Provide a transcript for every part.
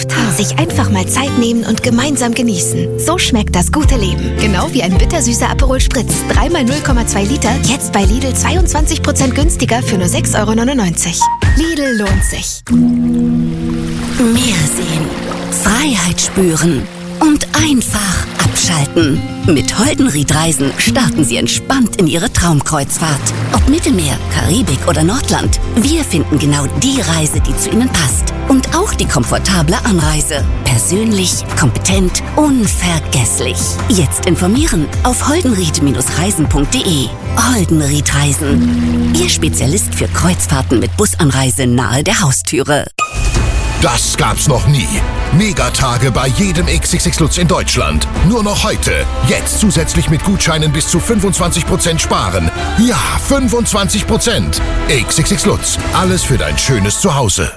Sich einfach mal Zeit nehmen und gemeinsam genießen. So schmeckt das gute Leben. Genau wie ein bittersüßer Aperol Spritz. 3x 0,2 Liter. Jetzt bei Lidl 22% günstiger für nur 6,99 €. Lidl lohnt sich. Meer sehen, Freiheit spüren und einfach abschalten. Mit Holdenried Reisen starten Sie entspannt in Ihre Traumkreuzfahrt. Ob Mittelmeer, Karibik oder Nordland, wir finden genau die Reise, die zu Ihnen passt. Und auch die komfortable Anreise. Persönlich, kompetent, unvergesslich. Jetzt informieren auf holdenried-reisen.de. Holdenried Reisen. Ihr Spezialist für Kreuzfahrten mit Busanreise nahe der Haustüre. Das gab's noch nie. Megatage bei jedem XXX Lutz in Deutschland. Nur noch heute. Jetzt zusätzlich mit Gutscheinen bis zu 25% sparen. Ja, 25%. XXX Lutz. Alles für dein schönes Zuhause.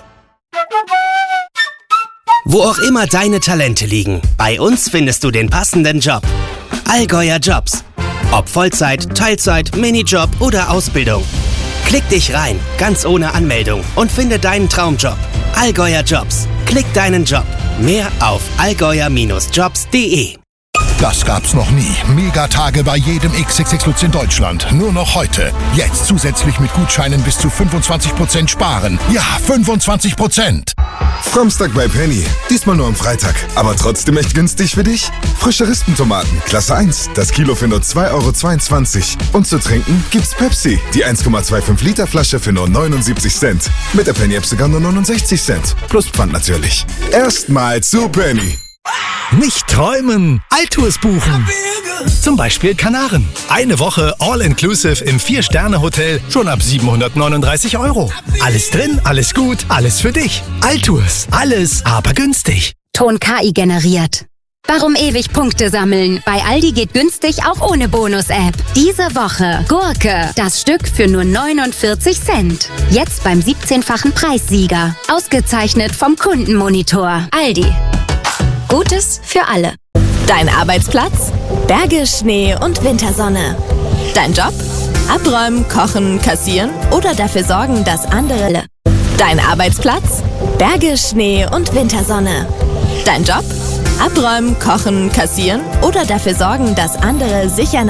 Wo auch immer deine Talente liegen, bei uns findest du den passenden Job. Allgäuer Jobs. Ob Vollzeit, Teilzeit, Minijob oder Ausbildung. Klick dich rein, ganz ohne Anmeldung und finde deinen Traumjob. Allgäuer Jobs. Klick deinen Job. Mehr auf allgäuer-jobs.de. Das gab's noch nie. Megatage bei jedem XXX Lutz in Deutschland. Nur noch heute. Jetzt zusätzlich mit Gutscheinen bis zu 25% sparen. Ja, 25%. Samstag bei Penny. Diesmal nur am Freitag. Aber trotzdem echt günstig für dich? Frische Rispentomaten, Klasse 1. Das Kilo für nur 2,22 €. Und zu trinken gibt's Pepsi. Die 1,25 Liter Flasche für nur 79 Cent. Mit der Penny-App sogar nur 69 Cent. Plus Pfand natürlich. Erstmal zu Penny. Nicht träumen, Altours buchen. Zum Beispiel Kanaren. Eine Woche All-Inclusive im 4-Sterne-Hotel schon ab 739 €. Alles drin, alles gut, alles für dich. Altours, alles aber günstig. Ton KI generiert. Warum ewig Punkte sammeln? Bei Aldi geht günstig auch ohne Bonus-App. Diese Woche Gurke, das Stück für nur 49 Cent. Jetzt beim 17-fachen Preissieger. Ausgezeichnet vom Kundenmonitor. Aldi. Gutes für alle. Dein Arbeitsplatz? Berge, Schnee und Wintersonne. Dein Job? Abräumen, kochen, kassieren oder dafür sorgen, dass andere... Dein Arbeitsplatz? Berge, Schnee und Wintersonne. Dein Job? Abräumen, kochen, kassieren oder dafür sorgen, dass andere sicher